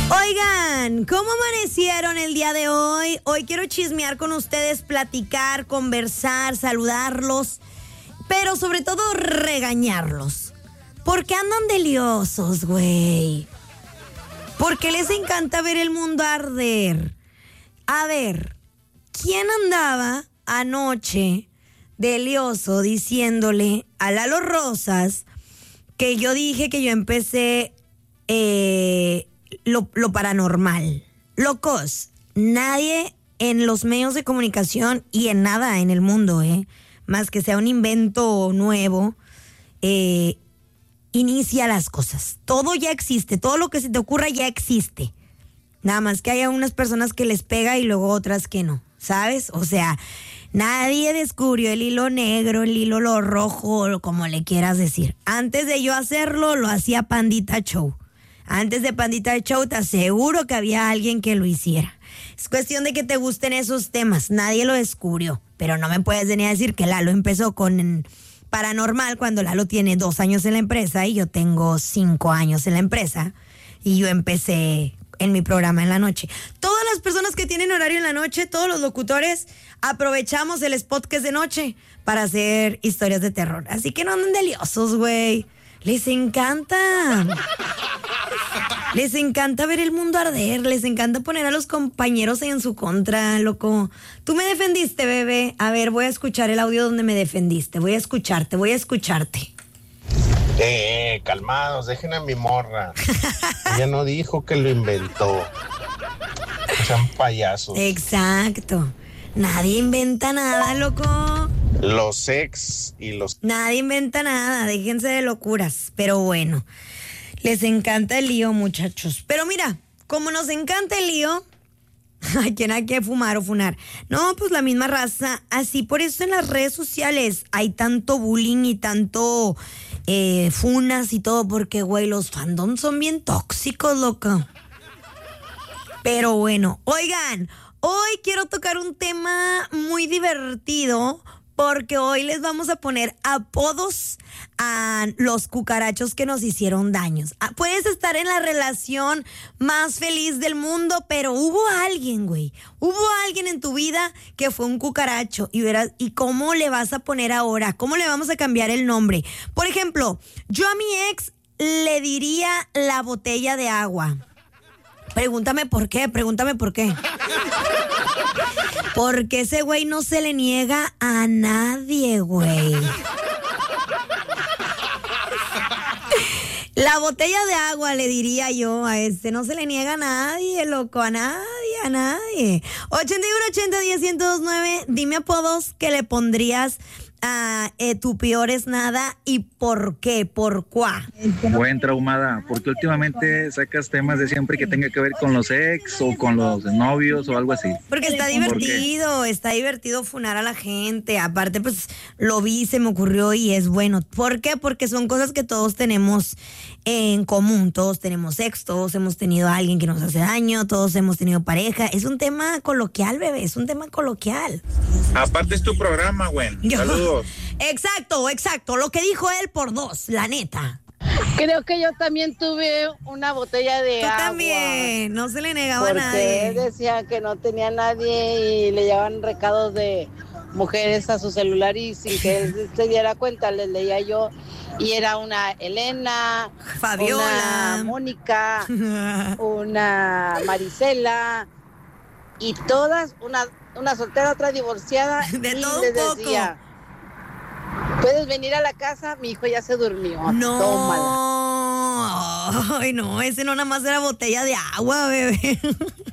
Oigan, ¿cómo amanecieron el día de hoy? Hoy quiero chismear con ustedes, platicar, conversar, saludarlos, pero sobre todo regañarlos. ¿Por qué andan de liosos, güey? ¿Por qué les encanta ver el mundo arder? A ver, ¿quién andaba anoche de lioso diciéndole a Lalo Rosas que yo dije que yo empecé lo paranormal? Locos, nadie en los medios de comunicación y en nada en el mundo, más que sea un invento nuevo, inicia las cosas. Todo ya existe, todo lo que se te ocurra ya existe. Nada más que haya unas personas que les pega y luego otras que no, ¿sabes? O sea, nadie descubrió el hilo negro, el hilo lo rojo, como le quieras decir. Antes de yo hacerlo, lo hacía Pandita Show. Antes de Pandita Show, te aseguro que había alguien que lo hiciera. Es cuestión de que te gusten esos temas. Nadie lo descubrió. Pero no me puedes venir a decir que Lalo empezó con paranormal cuando Lalo tiene 2 años en la empresa y yo tengo 5 años en la empresa. Y yo empecé en mi programa en la noche. Todas las personas que tienen horario en la noche, todos los locutores, aprovechamos el spot que es de noche para hacer historias de terror. Así que no anden de liosos, güey. Les encanta. Les encanta ver el mundo arder. Les encanta poner a los compañeros en su contra, loco. Tú me defendiste, bebé. A ver, voy a escuchar el audio donde me defendiste. Voy a escucharte. Calmados, dejen a mi morra. Ella no dijo que lo inventó. No sean payasos. Exacto. Nadie inventa nada, loco. Los ex y los... Nadie inventa nada, déjense de locuras. Pero bueno, les encanta el lío, muchachos. Pero mira, como nos encanta el lío, ¿a quién hay que fumar o funar? No, pues la misma raza. Así por eso en las redes sociales hay tanto bullying y tanto funas y todo, porque, güey, los fandoms son bien tóxicos, loco. Pero bueno, oigan, hoy quiero tocar un tema muy divertido, porque hoy les vamos a poner apodos a los cucarachos que nos hicieron daños. Puedes estar en la relación más feliz del mundo, pero hubo alguien, güey. Hubo alguien en tu vida que fue un cucaracho. Y verás, ¿y cómo le vas a poner ahora? ¿Cómo le vamos a cambiar el nombre? Por ejemplo, yo a mi ex le diría la botella de agua. Pregúntame por qué. Porque ese güey no se le niega a nadie, güey. La botella de agua le diría yo a este, no se le niega a nadie, loco, a nadie. 8180-1029, dime apodos que le pondrías a tu peor es nada y por qué, por cuá. Buen traumada, porque últimamente sacas temas de siempre que tenga que ver con los ex o con los novios o algo así. Porque está divertido funar a la gente. Aparte, pues lo vi, se me ocurrió y es bueno. ¿Por qué? Porque son cosas que todos tenemos en común. Todos tenemos ex, todos hemos tenido a alguien que nos hace daño, todos hemos tenido pareja. Es un tema coloquial, bebé, es un tema coloquial. Aparte es tu programa, güey. Saludos. Exacto. Lo que dijo él por 2, la neta. Creo que yo también tuve una botella de agua. Tú también, no se le negaba a nadie. Porque decía que no tenía nadie y le llevaban recados de mujeres a su celular y sin que él se diera cuenta les leía yo. Y era una Elena, Fabiola, una Mónica, una Marisela y todas, una soltera, otra divorciada. De y todo les un poco. decía, ¿puedes venir a la casa? Mi hijo ya se durmió. No. Tómala. Ay, no, ese no nada más era botella de agua, bebé.